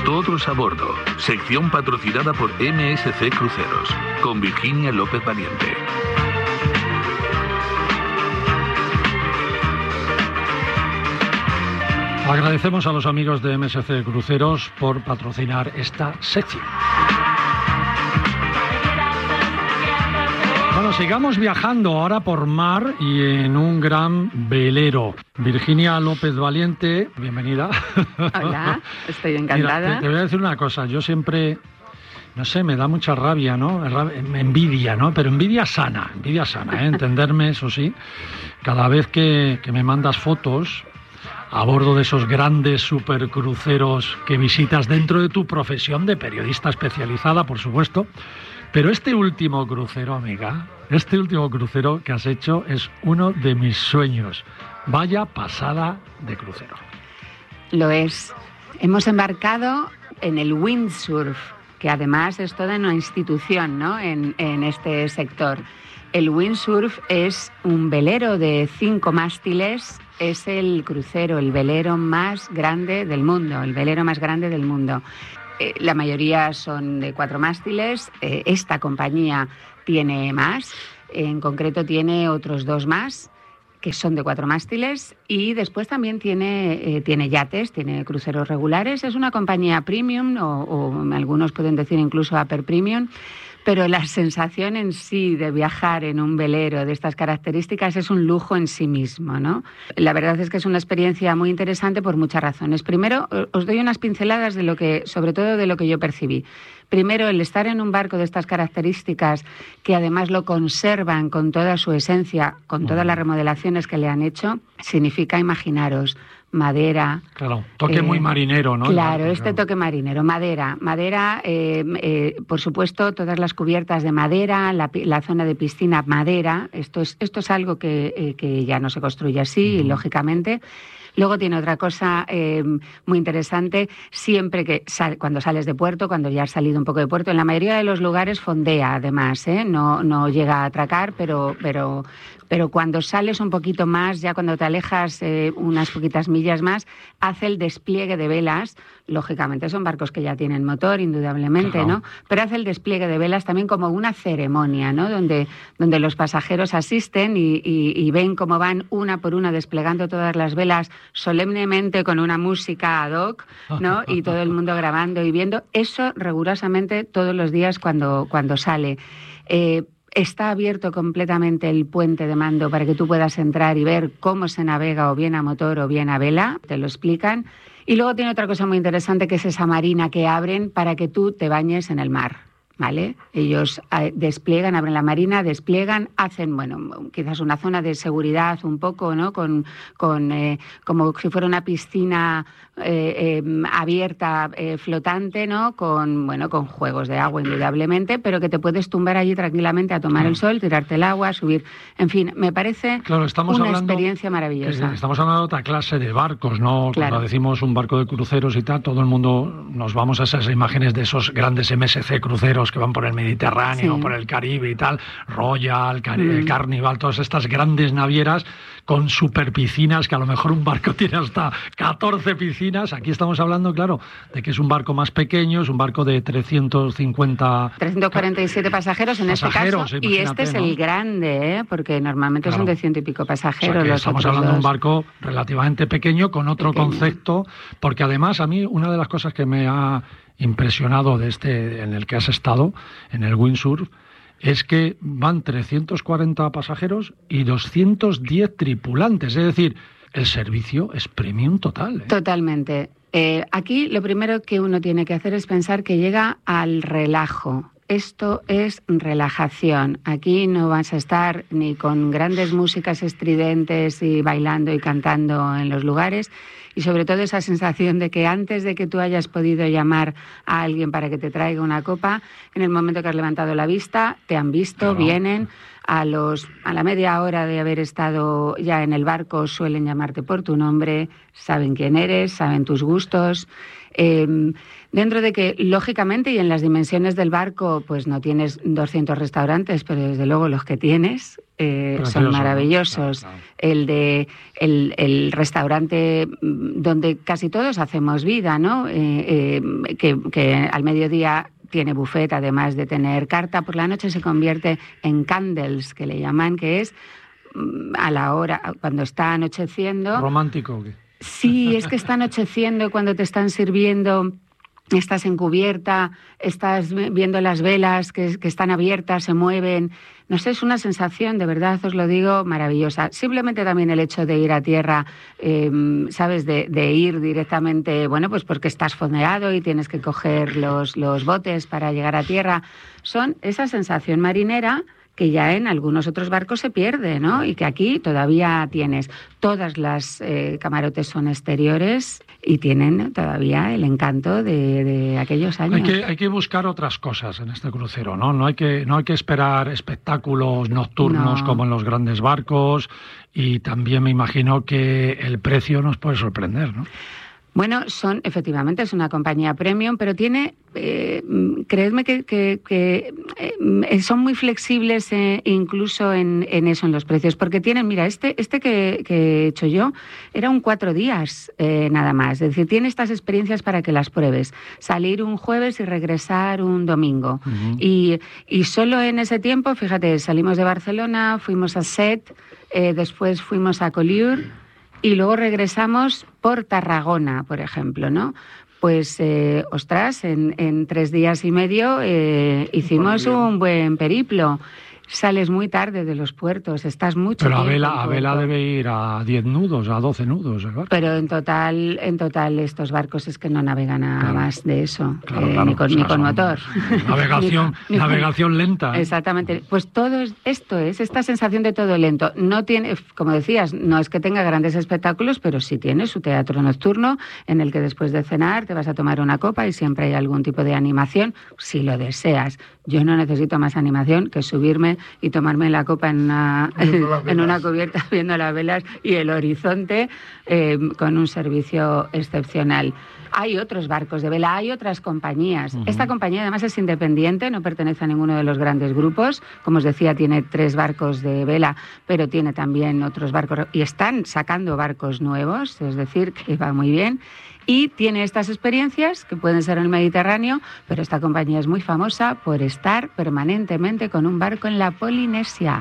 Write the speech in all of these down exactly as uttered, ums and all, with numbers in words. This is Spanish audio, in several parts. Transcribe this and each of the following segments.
Todos a bordo. Sección patrocinada por M S C Cruceros. Con Virginia López Valiente. Agradecemos a los amigos de M S C Cruceros por patrocinar esta sección. Bueno, sigamos viajando ahora por mar y en un gran velero. Virginia López Valiente, bienvenida. Hola, estoy encantada. Mira, te, te voy a decir una cosa, yo siempre, no sé, me da mucha rabia, ¿no? Envidia, ¿no? Pero envidia sana, envidia sana, ¿eh? Entenderme, eso sí. Cada vez que, que me mandas fotos a bordo de esos grandes supercruceros que visitas dentro de tu profesión de periodista especializada, por supuesto. Pero este último crucero, amiga, este último crucero que has hecho es uno de mis sueños. Vaya pasada de crucero. Lo es. Hemos embarcado en el windsurf, que además es toda una institución, ¿no?, en, en este sector. El windsurf es un velero de cinco mástiles, es el crucero, el velero más grande del mundo, el velero más grande del mundo. Eh, la mayoría son de cuatro mástiles, eh, esta compañía tiene más, en concreto tiene otros dos más que son de cuatro mástiles y después también tiene, eh, tiene yates, tiene cruceros regulares, es una compañía premium o, o algunos pueden decir incluso upper premium. Pero la sensación en sí de viajar en un velero de estas características es un lujo en sí mismo, ¿no? La verdad es que es una experiencia muy interesante por muchas razones. Primero, os doy unas pinceladas de lo que, sobre todo de lo que yo percibí. Primero, el estar en un barco de estas características, que además lo conservan con toda su esencia, con todas las remodelaciones que le han hecho, significa, imaginaros, madera. Claro, toque eh, muy marinero, ¿no? Claro, barco, este claro. toque marinero, madera. Madera, eh, eh, por supuesto, todas las cubiertas de madera, la, la zona de piscina, madera. Esto es, esto es algo que, eh, que ya no se construye así, uh-huh. lógicamente. Luego tiene otra cosa eh, muy interesante, siempre que sal, cuando sales de puerto, cuando ya has salido un poco de puerto, en la mayoría de los lugares fondea además, ¿eh? no, no llega a atracar, pero, pero, pero cuando sales un poquito más, ya cuando te alejas eh, unas poquitas millas más, hace el despliegue de velas. Lógicamente son barcos que ya tienen motor, indudablemente, claro. ¿no? Pero hace el despliegue de velas también como una ceremonia, ¿no? Donde, donde los pasajeros asisten y, y, y ven cómo van una por una desplegando todas las velas solemnemente con una música ad hoc, ¿no? Y todo el mundo grabando y viendo. Eso rigurosamente todos los días cuando, cuando sale. Eh, Está abierto completamente el puente de mando para que tú puedas entrar y ver cómo se navega o bien a motor o bien a vela, te lo explican. Y luego tiene otra cosa muy interesante que es esa marina que abren para que tú te bañes en el mar, ¿vale? Ellos eh, despliegan, abren la marina, despliegan, hacen, bueno, quizás una zona de seguridad un poco, ¿no? Con, con eh, como si fuera una piscina eh, eh, abierta, eh, flotante, ¿no? Con, bueno, con juegos de agua, indudablemente, pero que te puedes tumbar allí tranquilamente a tomar claro. el sol, tirarte el agua, subir. En fin, me parece claro, estamos una hablando, experiencia maravillosa. Estamos hablando de otra clase de barcos, ¿no? Claro. Cuando decimos un barco de cruceros y tal, todo el mundo nos vamos a esas imágenes de esos grandes M S C cruceros que van por el Mediterráneo, sí. por el Caribe y tal, Royal, Car- mm. Carnival, todas estas grandes navieras con superpiscinas, que a lo mejor un barco tiene hasta catorce piscinas. Aquí estamos hablando, claro, de que es un barco más pequeño, es un barco de trescientos cincuenta... trescientos cuarenta y siete pasajeros en pasajeros, este caso, y este es ¿no? el grande, ¿eh? Porque normalmente claro. son de ciento y pico pasajeros. O sea, los estamos otros hablando dos. de un barco relativamente pequeño, con otro pequeño. concepto, porque además a mí una de las cosas que me ha impresionado de este en el que has estado, en el windsurf, es que van trescientos cuarenta pasajeros y doscientos diez tripulantes, es decir, el servicio es premium total, ¿eh? Totalmente. Eh, aquí lo primero que uno tiene que hacer es pensar que llega al relajo. Esto es relajación. Aquí no vas a estar ni con grandes músicas estridentes y bailando y cantando en los lugares. Y sobre todo esa sensación de que antes de que tú hayas podido llamar a alguien para que te traiga una copa, en el momento que has levantado la vista, te han visto, claro. vienen. A, los, a la media hora de haber estado ya en el barco suelen llamarte por tu nombre, saben quién eres, saben tus gustos. Eh, dentro de que, lógicamente, y en las dimensiones del barco, pues no tienes doscientos restaurantes, pero desde luego los que tienes eh, son maravillosos. Claro, claro. El de el, el restaurante donde casi todos hacemos vida, ¿no? Eh, eh, que, que al mediodía tiene buffet, además de tener carta. Por la noche se convierte en candles, que le llaman, que es a la hora, cuando está anocheciendo. ¿Romántico o qué? Sí, es que está anocheciendo cuando te están sirviendo. Estás en cubierta, estás viendo las velas que, que están abiertas, se mueven. No sé, es una sensación, de verdad os lo digo, maravillosa. Simplemente también el hecho de ir a tierra, eh, ¿sabes? De, de ir directamente, bueno, pues porque estás fondeado y tienes que coger los, los botes para llegar a tierra. Son esa sensación marinera que ya en algunos otros barcos se pierde, ¿no? Y que aquí todavía tienes. Todas las eh, camarotes son exteriores y tienen todavía el encanto de, de aquellos años. Hay que, hay que buscar otras cosas en este crucero, ¿no? No hay que, no hay que esperar espectáculos nocturnos No. como en los grandes barcos, y también me imagino que el precio nos puede sorprender, ¿no? Bueno, son, efectivamente, es una compañía premium, pero tiene, eh, creedme que, que, que eh, son muy flexibles eh, incluso en, en eso, en los precios, porque tienen, mira, este, este que, que he hecho yo era un cuatro días eh, nada más, es decir, tiene estas experiencias para que las pruebes, salir un jueves y regresar un domingo, uh-huh. y, y solo en ese tiempo, fíjate, salimos de Barcelona, fuimos a Set, eh, después fuimos a Collioure, y luego regresamos por Tarragona, por ejemplo, ¿no? Pues, eh, ostras, en, en tres días y medio eh, hicimos un buen periplo. Sales muy tarde de los puertos, estás mucho Pero tiempo. Pero a vela, a vela debe ir a diez nudos, a doce nudos el barco. Pero en total, en total estos barcos es que no navegan a claro. más de eso, claro, eh, claro, ni con, o sea, ni con motor. Navegación, ni, ni navegación con, lenta. ¿eh? Exactamente. Pues todo es, esto es, esta sensación de todo lento. No tiene, como decías, no es que tenga grandes espectáculos, pero sí tiene su teatro nocturno en el que después de cenar te vas a tomar una copa y siempre hay algún tipo de animación, si lo deseas. Yo no necesito más animación que subirme y tomarme la copa en una, en una cubierta viendo las velas y el horizonte eh, con un servicio excepcional. Hay otros barcos de vela, hay otras compañías. Uh-huh. Esta compañía además es independiente, no pertenece a ninguno de los grandes grupos. Como os decía, tiene tres barcos de vela, pero tiene también otros barcos y están sacando barcos nuevos, es decir, que va muy bien. Y tiene estas experiencias que pueden ser en el Mediterráneo, pero esta compañía es muy famosa por estar permanentemente con un barco en la Polinesia.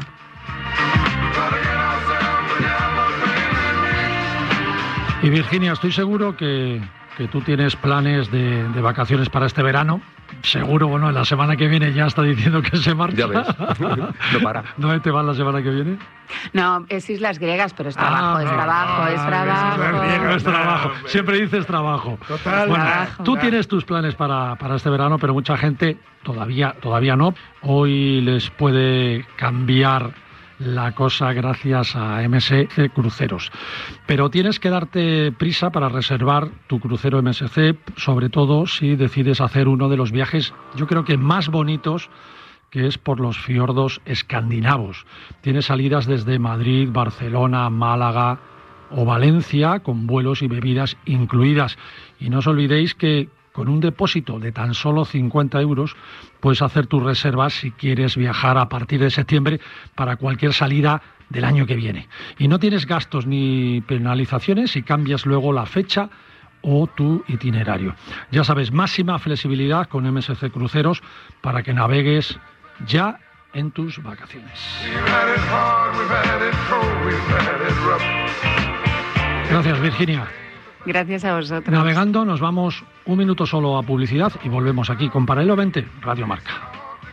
Y Virginia, estoy seguro que, que tú tienes planes de, de vacaciones para este verano. Seguro, bueno, la semana que viene ya está diciendo que se marcha. Ya ves, no para. ¿Dónde te vas la semana que viene? No, es Islas Griegas, pero es trabajo, ah, es no, trabajo, no, es no, trabajo. Es griego, es trabajo. Siempre dices trabajo. Total. Bueno, trabajo. tú tienes tus planes para, para este verano, pero mucha gente todavía, todavía no. Hoy les puede cambiar la cosa gracias a M S C Cruceros. Pero tienes que darte prisa para reservar tu crucero M S C, sobre todo si decides hacer uno de los viajes, yo creo que más bonitos, que es por los fiordos escandinavos. Tiene salidas desde Madrid, Barcelona, Málaga o Valencia, con vuelos y bebidas incluidas. Y no os olvidéis que con un depósito de tan solo cincuenta euros puedes hacer tus reservas si quieres viajar a partir de septiembre para cualquier salida del año que viene. Y no tienes gastos ni penalizaciones si cambias luego la fecha o tu itinerario. Ya sabes, máxima flexibilidad con M S C Cruceros para que navegues ya en tus vacaciones. Gracias, Virginia. Gracias a vosotros. Navegando, nos vamos un minuto solo a publicidad y volvemos aquí con Paralelo veinte, Radio Marca.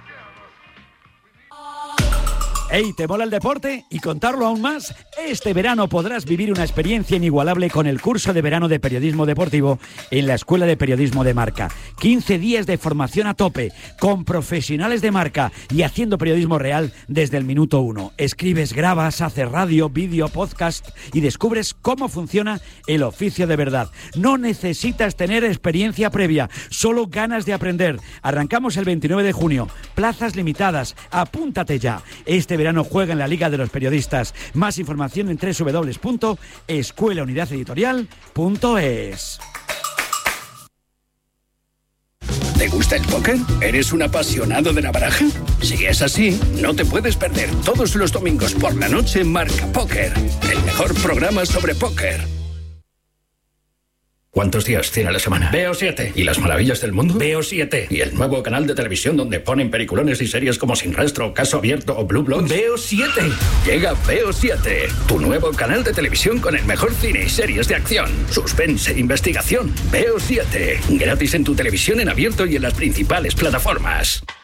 ¡Ey! ¿Te mola el deporte? ¿Y contarlo aún más? Este verano podrás vivir una experiencia inigualable con el curso de verano de periodismo deportivo en la Escuela de Periodismo de Marca. quince días de formación a tope, con profesionales de Marca y haciendo periodismo real desde el minuto uno. Escribes, grabas, haces radio, vídeo, podcast y descubres cómo funciona el oficio de verdad. No necesitas tener experiencia previa, solo ganas de aprender. Arrancamos el veintinueve de junio. Plazas limitadas. Apúntate ya. Este verano juega en la Liga de los Periodistas. Más información en doble u doble u doble u punto escuela unidad editorial punto es. ¿Te gusta el póker? ¿Eres un apasionado de la baraja? Si es así, no te puedes perder todos los domingos por la noche Marca Póker, el mejor programa sobre póker. ¿Cuántos días tiene la semana? Veo siete. ¿Y las maravillas del mundo? Veo siete. ¿Y el nuevo canal de televisión donde ponen peliculones y series como Sin Rastro, Caso Abierto o Blue Bloods? Veo siete. Llega Veo siete, tu nuevo canal de televisión con el mejor cine y series de acción, suspense e investigación. Veo siete. Gratis en tu televisión en abierto y en las principales plataformas.